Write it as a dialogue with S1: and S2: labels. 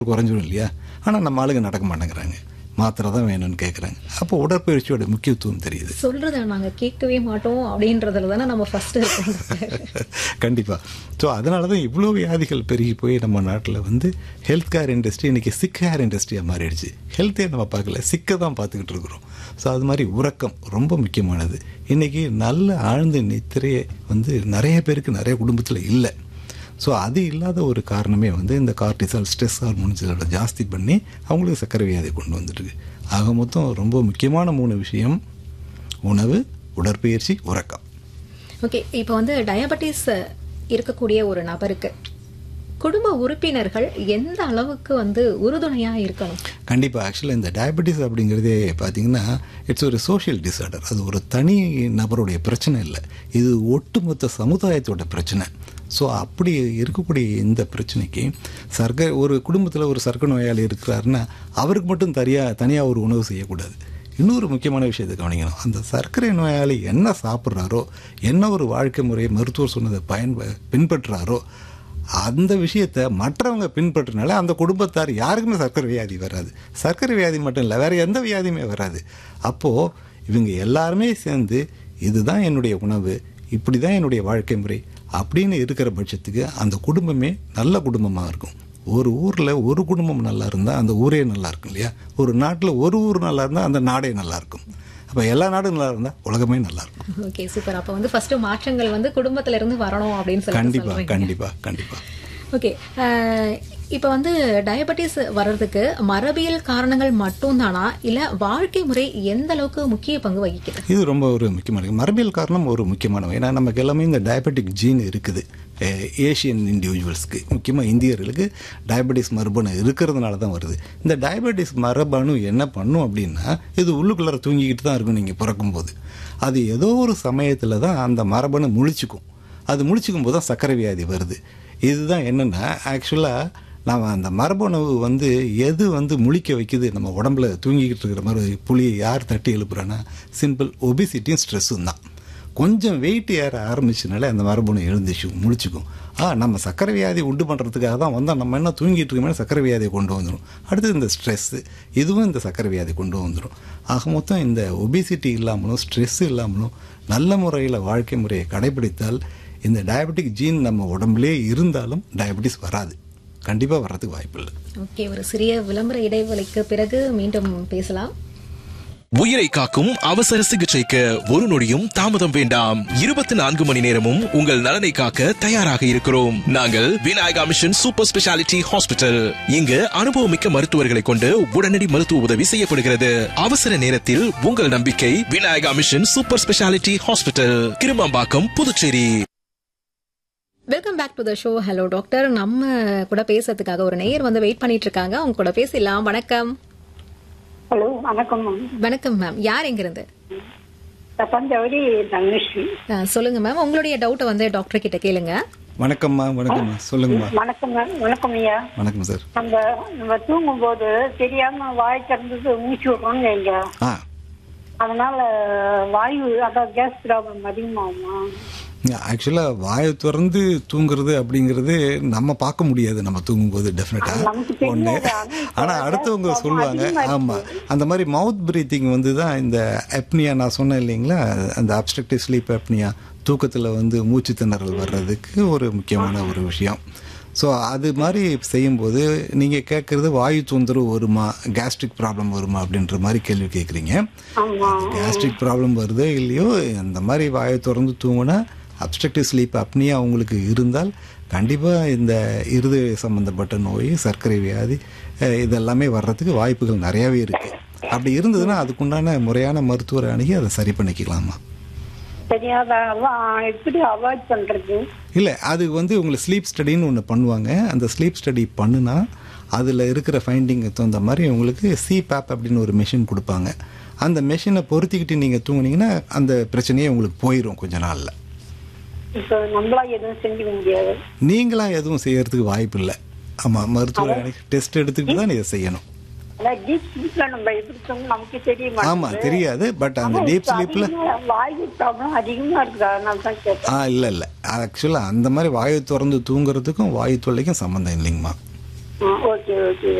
S1: குறைஞ்சிடும் இல்லையா? ஆனால் நம்ம ஆளுங்க நடக்க மாட்டேங்கிறாங்க, மாத்திரை தான் வேணும்னு கேட்குறாங்க. அப்போ உடற்பயிற்சியோட முக்கியத்துவம் தெரியுது.
S2: சொல்றத நாங்கள் கேட்கவே மாட்டோம் அப்படின்றதுல தானே நம்ம ஃபர்ஸ்ட் இருக்கோம்.
S1: கண்டிப்பாக. ஸோ அதனால தான் இவ்வளோ வியாதிகள் பெருகி போய் நம்ம நாட்டில் வந்து ஹெல்த் கேர் இண்டஸ்ட்ரி இன்றைக்கி சிக் கேர் இண்டஸ்ட்ரியாக மாறிடுச்சு. ஹெல்த்தே நம்ம பார்க்கல, சிக்கை தான் பார்த்துக்கிட்டு இருக்கிறோம். ஸோ அது மாதிரி உறக்கம் ரொம்ப முக்கியமானது. இன்றைக்கி நல்ல ஆழ்ந்த நித்திரையே வந்து நிறைய பேருக்கு நிறைய குடும்பத்தில் இல்லை. ஸோ அது இல்லாத ஒரு காரணமே வந்து இந்த கார்டிசால் ஸ்ட்ரெஸ் ஹார்மோன்ஸ் இதோட ஜாஸ்தி பண்ணி அவங்களுக்கு சர்க்கரை வியாதி கொண்டு வந்துருக்கு. ஆக மொத்தம் ரொம்ப முக்கியமான 3 விஷயம்: உணவு, உடற்பயிற்சி, உறக்கம்.
S2: ஓகே, இப்போ வந்து டயபெட்டிஸ் இருக்கக்கூடிய ஒரு நபருக்கு குடும்ப உறுப்பினர்கள் எந்த அளவுக்கு வந்து உறுதுணையா இருக்கணும்?
S1: கண்டிப்பாக. ஆக்சுவலாக இந்த டயபெட்டிஸ் அப்படிங்கிறதே பார்த்தீங்கன்னா இட்ஸ் ஒரு சோஷியல் டிஸார்டர். அது ஒரு தனி நபருடைய பிரச்சனை இல்லை, இது ஒட்டுமொத்த சமுதாயத்தோட பிரச்சனை. ஸோ அப்படி இருக்கக்கூடிய இந்த பிரச்சனைக்கு ஒரு குடும்பத்தில் ஒரு சர்க்கரை நோயாளி இருக்கிறாருன்னா அவருக்கு மட்டும் தனியாக ஒரு உணவு செய்யக்கூடாது. இன்னொரு முக்கியமான விஷயத்தை கவனிக்கணும். அந்த சர்க்கரை நோயாளி என்ன சாப்பிட்றாரோ, என்ன ஒரு வாழ்க்கை முறையை மருத்துவர் சொன்னதை பின்பற்றுறாரோ, அந்த விஷயத்தை மற்றவங்க பின்பற்றினால அந்த குடும்பத்தார் யாருக்குமே சர்க்கரை வியாதி வராது. சர்க்கரை வியாதி மட்டும் இல்லை, வேறு எந்த வியாதியுமே வராது. அப்போது இவங்க எல்லாருமே சேர்ந்து இதுதான் என்னுடைய உணவு, இப்படி தான் என்னுடைய வாழ்க்கை முறை அப்படின்னு இருக்கிற பட்சத்துக்கு அந்த குடும்பமே நல்ல குடும்பமாக இருக்கும். ஒரு ஊரில் ஒரு குடும்பம் நல்லா இருந்தால் அந்த ஊரே நல்லா இருக்கும் இல்லையா? ஒரு நாட்டில் ஒரு ஊர் நல்லா இருந்தால் அந்த நாடே நல்லா இருக்கும். அப்போ எல்லா நாடும் நல்லா இருந்தால் உலகமே நல்லா இருக்கும்.
S2: Okay, super. அப்போ வந்து ஃபர்ஸ்ட் மாற்றங்கள் வந்து குடும்பத்துல இருந்து வரணும் அப்படின்னு சொல்லி
S1: கண்டிப்பாக கண்டிப்பாக கண்டிப்பாக.
S2: ஓகே, இப்போ வந்து டயபெட்டிஸ் வர்றதுக்கு மரபியல் காரணங்கள் மட்டும் தானா, இல்லை வாழ்க்கை முறை எந்த அளவுக்கு முக்கிய பங்கு வகிக்குது?
S1: இது ரொம்ப ஒரு முக்கியமான மரபியல் காரணம், ஒரு முக்கியமானவை. ஏன்னா நமக்கு எல்லாமே இந்த டயபெட்டிக் ஜீன் இருக்குது. ஏஷியன் இண்டிவிஜுவல்ஸ்க்கு, முக்கியமாக இந்தியர்களுக்கு டயபெட்டிஸ் மரபணு இருக்கிறதுனால தான் வருது. இந்த டயபெட்டிஸ் மரபணு என்ன பண்ணும் அப்படின்னா, இது உள்ளுக்குள்ளார தூங்கிக்கிட்டு தான் இருக்கும் நீங்கள் பிறக்கும்போது. அது ஏதோ ஒரு சமயத்தில் தான் அந்த மரபணு முழிச்சுக்கும். அது முழிச்சிக்கும் போது தான் சர்க்கரை வியாதி வருது. இதுதான் என்னென்னா, ஆக்சுவலாக நாம் அந்த மரபணு வந்து எது வந்து முழிக்க வைக்குது நம்ம உடம்புல தூங்கிக்கிட்டு இருக்கிற மாதிரி புளியை யார் தட்டி எழுப்புறான்னா, சிம்பிள் ஒபிசிட்டியும் ஸ்ட்ரெஸ்ஸும் தான். கொஞ்சம் வெயிட் ஏற ஆரம்பிச்சனாலே அந்த மரபணு முழிச்சுக்கும். நம்ம சர்க்கரை வியாதி உண்டு பண்ணுறதுக்காக தான் வந்தால் நம்ம என்ன தூங்கிட்டு இருக்கோமே, சர்க்கரை வியாதியை கொண்டு வந்துடும். அடுத்து இந்த ஸ்ட்ரெஸ்ஸு, இதுவும் இந்த சர்க்கரை வியாதி கொண்டு வந்துடும். ஆக மொத்தம் இந்த ஒபிசிட்டி இல்லாமலும் ஸ்ட்ரெஸ் இல்லாமலும் நல்ல முறையில் வாழ்க்கை முறையை கடைபிடித்தால் இந்த டயபெட்டிக் ஜீன் நம்ம உடம்புலே இருந்தாலும் டயபெட்டிஸ் வராது, கண்டிப்பாக வர்றதுக்கு வாய்ப்பு இல்லை.
S2: ஓகே, ஒரு சிறிய விளம்பர இடைவெளிக்கு பிறகு மீண்டும் பேசலாம்.
S3: உயிரை காக்கும் அவசர சிகிச்சைக்கு ஒரு நொடியும் தாமதம் வேண்டாம். 24 மணி நேரமும் உங்கள் நலனை காக்க தயாராக இருக்கிறோம். நாங்கள் Vinayaka mission super speciality hospital. இங்கு அனுபவமிக்க மருத்துவர்களை கொண்டு உடனடி மருத்துவ உதவி செய்யப்படுகிறது. அவசர நேரத்தில் உங்கள் நம்பிக்கை Vinayaka mission super speciality hospital, Kirumampakkam, Puducherry.
S2: Welcome back to the show. Hello doctor. நம்ம கூட பேசுறதுக்காக ஒரு நேயர் வந்து வெயிட் பண்ணிட்டு இருக்காங்க. அவங்க கூட பேசலாம். வணக்கம்.
S4: ஹலோ, வணக்கம் மேம்.
S2: வணக்கம் மேம். யார் எங்கிருந்து?
S4: தஞ்சாவூர் தனுஸ்ரீ.
S2: சொல்லுங்க மேம், உங்களுடைய டவுட்டை வந்து டாக்டர் கிட்ட கேளுங்க.
S1: வணக்கம்மா. வணக்கம்மா, சொல்லுங்கம்மா.
S4: வணக்கம் மேம். வணக்கம் ஐயா.
S1: வணக்கம் சார்.
S4: நம்ம தூங்கும் போது தெரியாம வாய் திறந்து மூச்சு விடுறோம்னு வைங்க, அதனால வாயு அதாவது கேஸ் ப்ராப்ளம் அதிகமாகுமா?
S1: ஆக்சுவலாக வாயை திறந்து தூங்குறது அப்படிங்கிறது நம்ம பார்க்க முடியாது நம்ம தூங்கும்போது டெஃபினட்டாக ஒன்று. ஆனால் அடுத்தவங்க சொல்லுவாங்க, ஆமாம், அந்த மாதிரி மவுத் பிரீத்திங் வந்து தான் இந்த எப்னியா நான் சொன்னேன் இல்லைங்களா, அந்த அப்ஸ்ட்ரக்டிவ் ஸ்லீப் எப்னியா, தூக்கத்தில் வந்து மூச்சு திணறல் வர்றதுக்கு ஒரு முக்கியமான ஒரு விஷயம். ஸோ அது மாதிரி செய்யும்போது நீங்கள் கேட்குறது வாயு தொந்தரவு வருமா, கேஸ்ட்ரிக் ப்ராப்ளம் வருமா அப்படின்ற மாதிரி கேள்வி கேட்குறீங்க. கேஸ்ட்ரிக் ப்ராப்ளம் வருதோ இல்லையோ, அந்த மாதிரி வாயை திறந்து தூங்கினா அப்ஸ்ட்ரக்டிவ் ஸ்லீப் அப்னியா அவங்களுக்கு இருந்தால் கண்டிப்பாக இந்த இருதய சம்மந்தப்பட்ட நோய், சர்க்கரை வியாதி இதெல்லாமே வர்றதுக்கு வாய்ப்புகள் நிறையாவே இருக்குது. அப்படி இருந்ததுன்னா அதுக்குண்டான முறையான மருத்துவரை அணுகி அதை சரி பண்ணிக்கலாமா. இல்லை, அது வந்து உங்களுக்கு ஸ்லீப் ஸ்டடின்னு ஒன்று பண்ணுவாங்க. அந்த ஸ்லீப் ஸ்டடி பண்ணுனா அதில் இருக்கிற ஃபைண்டிங் தகுந்த மாதிரி உங்களுக்கு சிபேப் அப்படின்னு ஒரு மெஷின் கொடுப்பாங்க. அந்த மெஷினை பொருத்திக்கிட்டு நீங்கள் தூங்குனீங்கன்னா அந்த பிரச்சனையே உங்களுக்கு போயிடும் கொஞ்ச நாளில். நீங்களா எதுவும் செய்யறதுக்கு வாய்ப்பு இல்லை. ஆமாம், மருத்துவர் டெஸ்ட் எடுத்துக்கிட்டு தான் இதை செய்யணும். ஆமாம், தெரியாது. பட் அந்த டீப் ஸ்லீப்ல இல்லை ஆக்சுவலாக அந்த மாதிரி வாயு திறந்து தூங்குறதுக்கும் வாயு தொல்லைக்கும் சம்மந்தம் இல்லைங்கம்மா.
S4: Okay okay